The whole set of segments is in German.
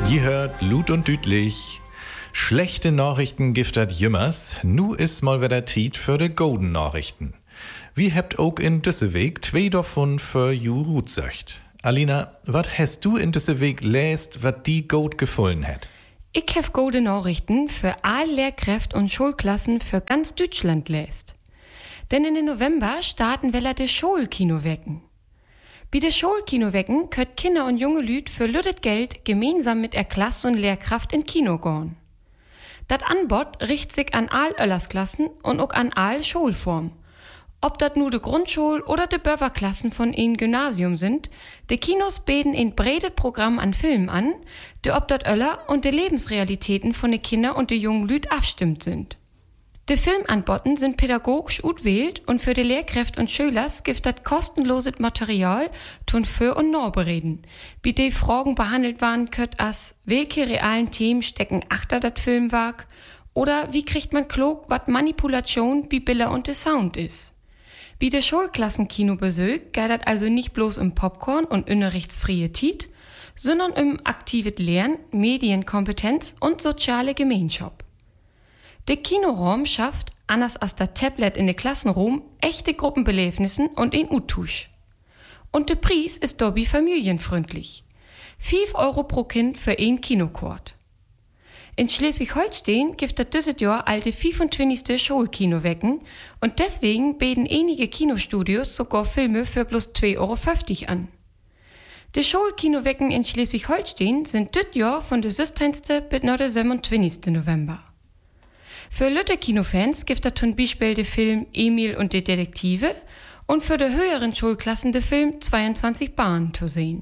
Ihr hört Lut und Dütlich. Schlechte Nachrichten giftert jümmers. Nu is mal wieder Tiet für de golden Nachrichten. Wie habt auch in düsse Weg 2 davon für ju rutsöcht. Alina, wat hast du in düsse Weg läst, wat die gut gefallen hat? Ich hab gute Nachrichten für alle Lehrkräfte und Schulklassen für ganz Deutschland läst. Denn in den November starten wir de Schulkinowecken. Bei de Schulkinowecken könnt Kinder und junge Lüd für lüttet Geld gemeinsam mit der Klasse und Lehrkraft in Kino gehen. Dat Anbot richtet sich an all Öllersklassen und auch an all Schulformen. Ob dat nu de Grundschul- oder de Börverklassen von ein Gymnasium sind, de Kinos bieten ein bredes Programm an Filmen an, de ob dat Öller und de Lebensrealitäten von de Kinder und de jungen Lüd abstimmt sind. De Filmanbotten sind pädagogisch utwählt und für de Lehrkräfte und Schülers gibt dat kostenloses Material tun für und norbereden. Wie de Fragen behandelt waren, könnt as welche realen Themen stecken achter dat Filmwerk oder wie kriegt man klug, wat Manipulation wie Bilder und de Sound is. Wie de Schulklassenkino besögt, geht dat also nicht bloß um Popcorn und unterrichtsfreie Tiet, sondern um aktives Lernen, Medienkompetenz und soziale Gemeinschaft. Der Kinoraum schafft, anders als der Tablet in der Klassenraum, echte Gruppenbelebnissen und ein Utusch. Und der Preis ist dobby familienfreundlich. 5 Euro pro Kind für ein Kinokort. In Schleswig-Holstein gibt es dieses Jahr alte 25. Schulkinowecken und deswegen bieten einige Kinostudios sogar Filme für bloß 2,50 Euro an. Die Schulkinowecken in Schleswig-Holstein sind dieses Jahr von der 16. bis nach der 27. November. Für Lütte-Kinofans gibt es zum Beispiel den Film Emil und die Detektive und für die höheren Schulklassen den Film 22 Bahnen zu sehen.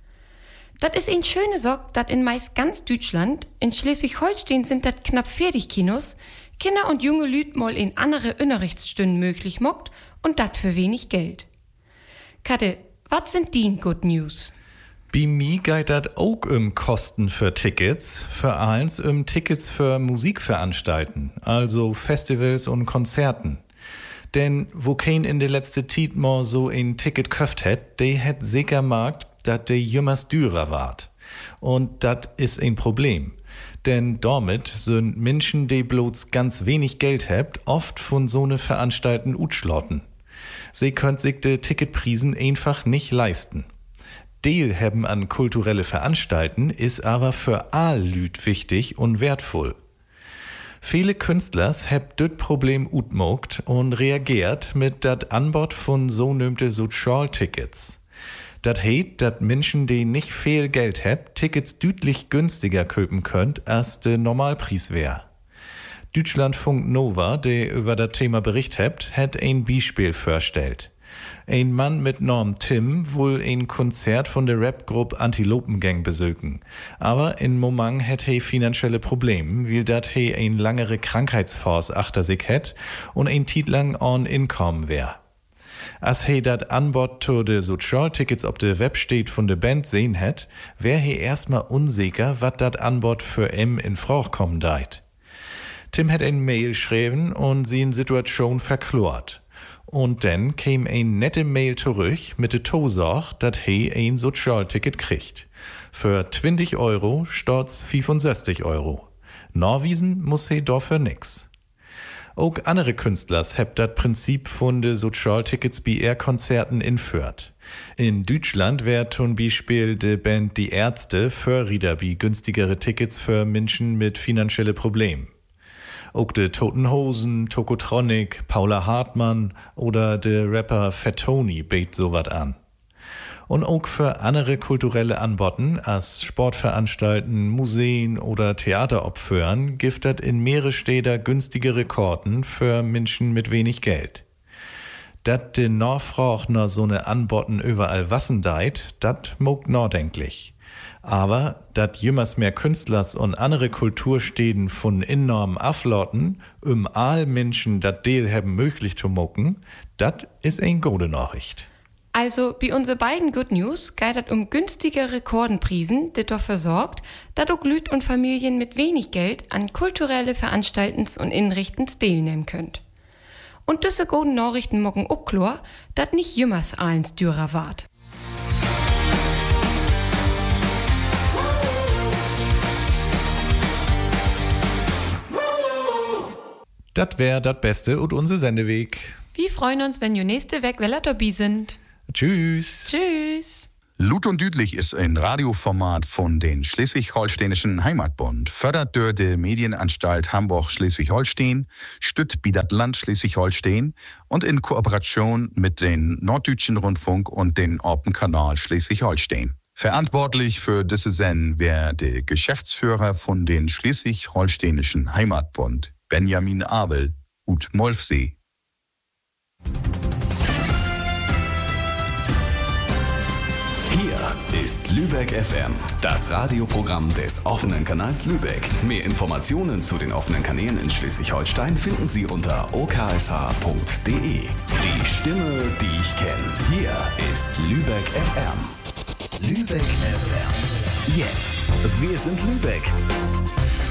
Das ist ein schöne Sorg, dat in meist ganz Deutschland, in Schleswig-Holstein sind das knapp 40 Kinos, Kinder und junge Lüd mal in andere Unterrichtsstunden möglich mockt und dat für wenig Geld. Kathe, wat sind die Good News? Bei mir geht das auch Kosten für Tickets, vor allem Tickets für Musikveranstalten, also Festivals und Konzerten. Denn wo kein in der letzte Zeit mal so ein Ticket köft hat, der hat sicher markt, dat de jümmers dürer ward. Und dat is ein Problem. Denn damit sind Menschen, die bloß ganz wenig Geld habt, oft von so ne Veranstalten utschlotten. Sie könnt sich de Ticketprisen einfach nicht leisten. Deel haben an kulturelle Veranstalten is aber für all Lüd wichtig und wertvoll. Viele Künstlers habt das Problem utmogt und reagiert mit dat Anbot von so nömte Sozialtickets. Dat heit, dat Menschen, die nicht viel Geld habt, Tickets deutlich günstiger köpen könnt, als de Normalpreis wär. Deutschlandfunk Nova, der über das Thema Bericht habt, hat ein Beispiel vorstellt. Ein Mann mit Namen Tim wohl ein Konzert von der Rapgruppe Antilopengang besöken. Aber in Moment hat he finanzielle Probleme, weil dat he ein langere Krankheitsphase achter sich hat und ein Tiet lang on Income wär. Als he dat Anbot zu de Sozialtickets op de Web steht von de Band sehen hat, wär he erstmal unsicher, wat dat Anbot für in Frauch kommen deit. Tim hat ein Mail schreiben und sie in Situation verklort. Und dann käm ein nette Mail zurück mit de Tosach, dat he ein Sozialticket kriegt. Für 20 Euro statt's 65 Euro. Norwiesen muss he dafür nix. Auch andere Künstlers habt das Prinzip von de Sozialtickets bei ihr Konzerten inführt. In Deutschland wär zum Beispiel de Band Die Ärzte Förrieder wie günstigere Tickets für Menschen mit finanzielle Problemen. Auch de Toten Hosen, Tokotronic, Paula Hartmann oder de Rapper Fat Tony beten sowas an. Und auch für andere kulturelle Anbotten, als Sportveranstalten, Museen oder Theateropführen, gibt es in mehrere Städte günstigere Karten für Menschen mit wenig Geld. Dat de Nachfrage nach so ne Anbotten überall wassen deit, dat mogt nachdenklich. Aber dat jümmers mehr Künstlers und andere Kulturstäden von enorm aflotten, all Menschen dat Deel haben möglich zu mocken, dat is ein gute Nachricht. Also bei unseren beiden Good News geht es um günstige Rekordenprisen, die dafür sorgt, dass auch Lüd und Familien mit wenig Geld an kulturelle Veranstaltens und Inrichtens teilnehmen könnt. Und diese guten Nachrichten mocken auch klar, dass nicht jümmers allens dürer ward. Dat wär dat Beste und unser Sendeweg. Wir freuen uns, wenn ihr nächste Weg weller dabei sind. Tschüss. Tschüss. Lut und Düdlich ist ein Radioformat von den Schleswig-Holsteinischen Heimatbund, fördert durch die Medienanstalt Hamburg-Schleswig-Holstein, stützt bi dat Land Schleswig-Holstein und in Kooperation mit den Norddeutschen Rundfunk und den Open Kanal Schleswig-Holstein. Verantwortlich für diese Sendung wäre der Geschäftsführer von den Schleswig-Holsteinischen Heimatbund, Benjamin Abel, ut Molfsee. Hier ist Lübeck FM, das Radioprogramm des offenen Kanals Lübeck. Mehr Informationen zu den offenen Kanälen in Schleswig-Holstein finden Sie unter oksh.de. Die Stimme, die ich kenne. Hier ist Lübeck FM. Lübeck FM. Jetzt. Wir sind Lübeck.